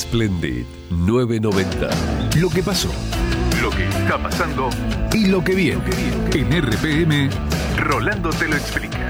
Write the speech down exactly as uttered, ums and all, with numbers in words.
Splendid novecientos noventa. Lo que pasó, Lo que está pasando y lo que viene. en R P M, Rolando te lo explica.